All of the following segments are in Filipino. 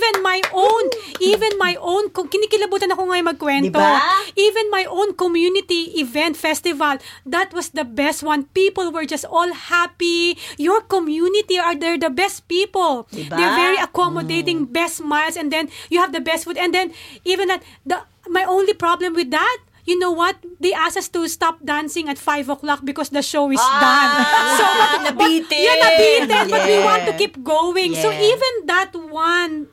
even my own, kung kinikilabutan ako ngayon magkwento, diba? even my own community event festival, that was the best one. People were just all happy. Your community they're the best people. Diba? They're very accommodating, best smiles, and then you have the best food. And then even my only problem with that, you know what? They asked us to stop dancing at 5 o'clock because the show is done. So, nabitin. But we want to keep going. Yeah. So, even that one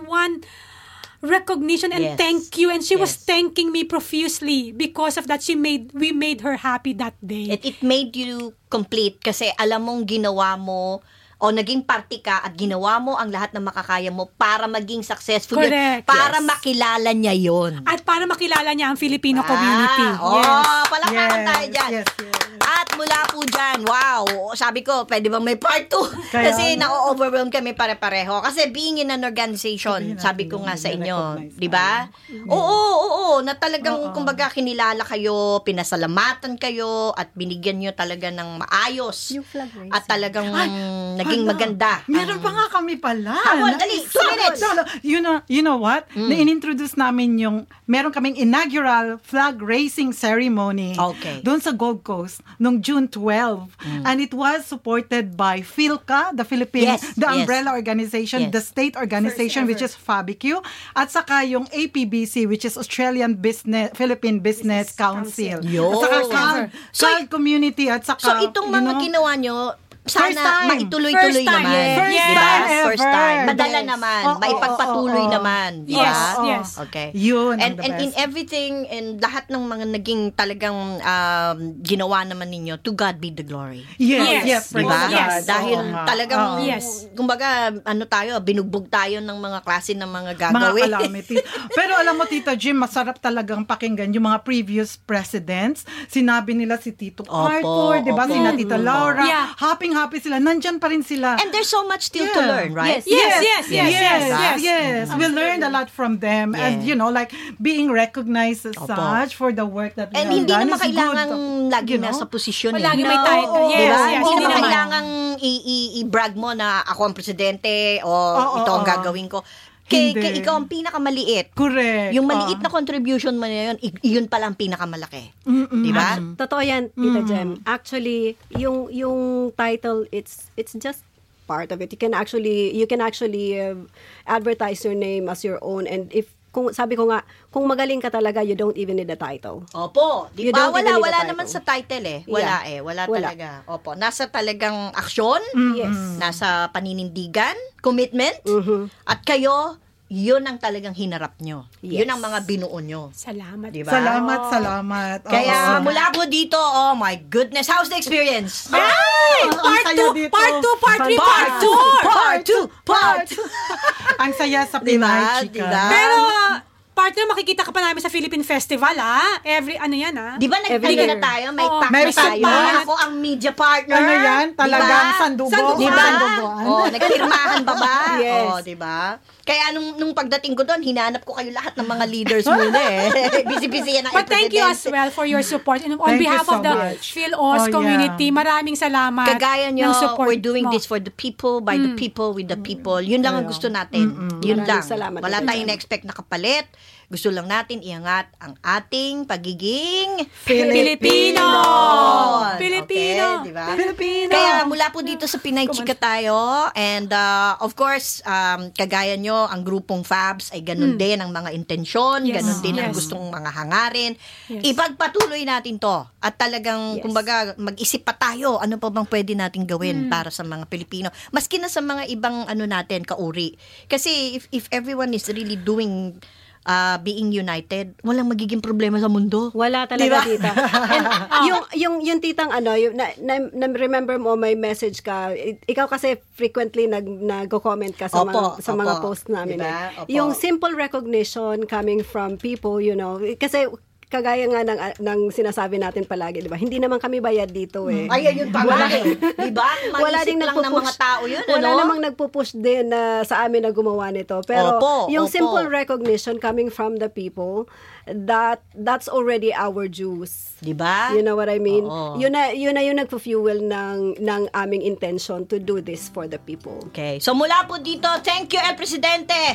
recognition and thank you, and she was thanking me profusely because of that. We made her happy that day. It made you complete kasi alam mong ginawa mo o naging party ka at ginawa mo ang lahat ng makakaya mo para maging successful. Correct. Para makilala niya yon. At para makilala niya ang Filipino community. Palakpakan tayo dyan. Yes. At mula po dyan, wow, sabi ko, pwede bang may part 2? Kasi na-overwhelm kami pare-pareho. Kasi being in an organization, sabi ko nga sa inyo, di ba? Oo, na talagang kumbaga kinilala kayo, pinasalamatan kayo, at binigyan nyo talaga ng maayos. At talagang naging maganda. Meron pa nga kami pala. Dali, 2 minutes. You know what? Na-introduce namin meron kaming inaugural flag raising ceremony doon sa Gold Coast noong June 12. And it was supported by PhilCA, the Philippines, the umbrella organization, the state organization, which is FABIQ, at saka yung APBC, which is Philippine Business Council. At saka CAL community, at saka... So, itong mga ginawa nyo, sana maituloy-tuloy naman. First time. Madala naman. Maipagpatuloy naman. Diba? Yes. Okay. Yun. And in everything, and lahat ng mga naging talagang ginawa naman ninyo, to God be the glory. Yes. Diba? Yes. Dahil talagang, Yes. kumbaga, binugbog tayo ng mga klase ng mga gagawin. Mga calamity. Pero alam mo, Tita Jim, masarap talagang pakinggan yung mga previous presidents. Sinabi nila si Tito Arthur, diba? Sina Tita Laura. Happy sila. Nandyan pa rin sila. And there's so much still to learn, right? Yes. We learned a lot from them. And, like, being recognized as such for the work that we have done. And hindi naman kailangan lagi nasa posisyon. Lagi may title. Yes. Hindi naman kailangan i-brag mo na ako ang presidente o ito ang gagawin ko. Kaya ikaw ang pinakamaliit. Correct. Yung maliit na contribution mo na yun pala ang pinakamalaki. Diba? Totoo yan, Tita Jem. Actually, yung title, it's just part of it. You can actually advertise your name as your own, and sabi ko nga, kung magaling ka talaga, you don't even need a title. Opo. Di ba? Wala naman sa title eh. Wala talaga. Opo. Nasa talagang aksyon. Nasa paninindigan, commitment, at kayo, yun ang talagang hinarap nyo. Yun ang mga binuo nyo. Salamat. Diba? Salamat. Kaya mula po dito, oh my goodness, how's the experience? Part 2, Part 3, Part 4. Ang saya sa Pinay, chika. Pero, partner, makikita ka pa namin sa Philippine Festival, Every, Di ba nag-play na tayo? May pack na tayo. Ako ang media partner. Ano yan? Talagang sandugo. Diba? Sandugoan. Nagpirmahan pa ba? Yes. Diba? Kaya nung pagdating ko doon, hinanap ko kayo lahat ng mga leaders muna Busy-busy yan ang But thank you as well for your support. And on behalf of the PhilOS community, maraming salamat. Kagaya nyo, support we're doing this for the people, by the people, with the people. Yun lang ang gusto natin. Yun lang. Wala tayong na-expect na kapalit. Gusto lang natin iangat ang ating pagiging Filipino. Okay, diba? Kaya mula po dito sa Pinay Chika tayo, and of course, kagaya nyo, ang grupong Fabs ay ganun din ang mga intensyon, ganun din ang gustong mga hangarin. Ipagpatuloy natin to. At talagang, kumbaga, mag-isip pa tayo, ano pa bang pwede natin gawin para sa mga Pilipino. Maski na sa mga ibang natin, kauri. Kasi if everyone is really doing being united, walang magiging problema sa mundo. Wala talaga, tita. And yung titang remember mo may message ka. Ikaw kasi frequently nag-comment ka sa mga post namin. Diba? Yung simple recognition coming from people, kasi kagaya nga ng sinasabi natin palagi, di ba? Hindi naman kami bayad dito Ay, yun pa nga Di ba? Wala ding lang ng mga tao yun, Wala namang nagpupush din sa amin na gumawa nito. Pero yung simple recognition coming from the people, that's already our juice. Di ba? You know what I mean? Yun na yung nagpo-fuel ng aming intention to do this for the people. Okay. So mula po dito, thank you, El Presidente!